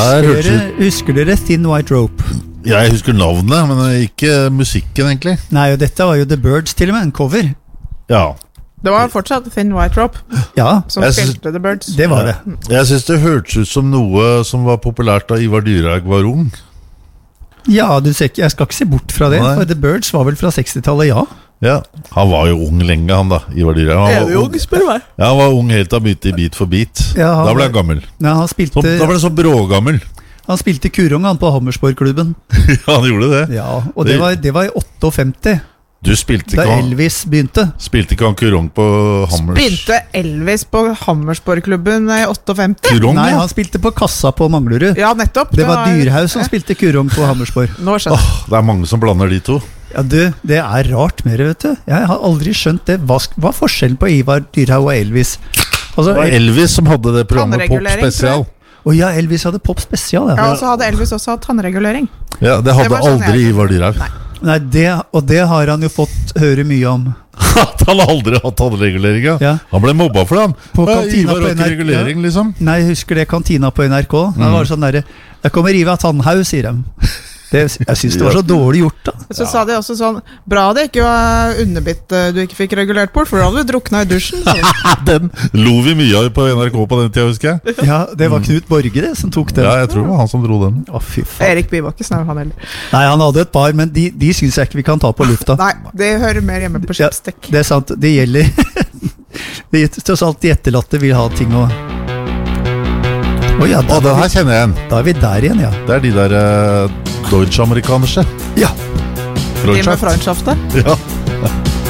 Husker dere Thin White Rope? Jeg husker navnet, men ikke musikken egentlig. Nei, og dette var jo The Byrds til og med, en cover. Ja. Det var fortsatt Thin White Rope Ja, som spilte The Byrds. det var det. Jeg synes det hørtes ut som noe som var populært da Ivar Dyrhaug var ung. Ja, du ser ikke, jeg skal ikke se bort fra det. Nei. For The Byrds var vel fra 60-tallet, ja. Ja, han var jo ung lenge han da, Ivar Dyrhaug. Han var ung, spør meg. Ja, han var ung helt da begynte i Beat for Beat. Ja, Da ble han gammel. Nei, da Da ble han så brågammel. han spilte Kurong han på Hammersborg-klubben. Ja, han gjorde det. Ja, og det var i 58, Du spilte da ikke han, Elvis begynte. spilte ikke han Kurong på Hammers? Spilte Elvis på Hammersborg-klubben i 58? Kurong, Nei, ja. han spilte på kassa på Manglerud. Ja, nettopp. Det var Dyrhaug som spilte Kurong på Hammersborg. Nå skjønner jeg. Det er mange som blander de to. Ja, du, det er rart mer, vet du. Jeg har aldri skjønt det. Hva er forskjellen på Ivar Dyrhaug og Elvis? Altså, Det var Elvis som hadde det programmet Pop Tannregulering, Spesial. ja, Elvis hadde Pop Spesial, Ja, og så hadde Elvis også hatt tannregulering. Ja, det hadde Det var sånn aldri jeg- Ivar Dyrhaug. Nei, det har han jo fått høre mye om. At han aldri hatt tannregulering, ja. Ja. Han ble mobba for det, han. På Ja, kantina Ivar på har ikke NRK. regulering, liksom. Nei, jeg husker det kantina på NRK. Da var det sånn derre Der kommer Ivar Tannhaug, sier de. Jeg synes det var så dårlig gjort, da. Så sa de også sånn: bra det ikke var underbitt du ikke fikk regulert bort, for da hadde du drukna i dusjen. Den lo vi mye av på NRK på den tida, husker jeg. Ja, det var Knut Borge det som tok den. Ja, jeg tror det var han som dro den. Å, fy faen. Erik Bye var ikke snill, han heller. Nei, han hadde et par, men de syns jeg ikke vi kan ta på lufta. Nei, det hører mer hjemme på Ja, Skipstek. det er sant, det gjelder. Tross alt de etterlatte vil ha ting å ja, Å, den her kjenner jeg igjen. da er vi der igjen, ja. Det er de der Deutsch-amerikanerse. Ja, De med Freundschaft. Ja.